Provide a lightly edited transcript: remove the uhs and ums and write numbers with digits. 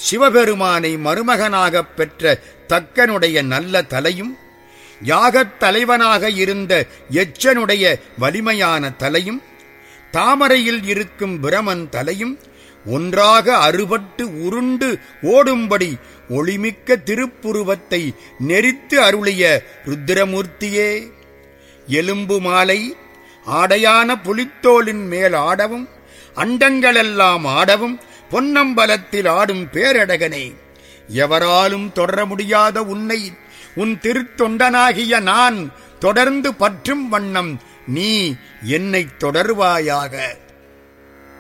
சிவபெருமானை மருமகனாகப் பெற்ற தக்கனுடைய நல்ல தலையும், யாகத் தலைவனாக இருந்த எச்சனுடைய வலிமையான தலையும், தாமரையில் இருக்கும் பிரமன் தலையும் ஒன்றாக அறுபட்டு உருண்டு ஓடும்படி ஒளிமிக்க திருப்புருவத்தை நெரித்து அருளிய ருத்திரமூர்த்தியே, எலும்பு மாலை ஆடையான புலித்தோலின் மேல் ஆடவும், அண்டங்களெல்லாம் ஆடவும் பொன்னம்பலத்தில் ஆடும் பேரழகனே, எவராலும் தொடர முடியாத உன்னை உன் திருத்தொண்டனாகிய நான் தொடர்ந்து பற்றும் வண்ணம் நீ என்னை தொடர்வாயாக.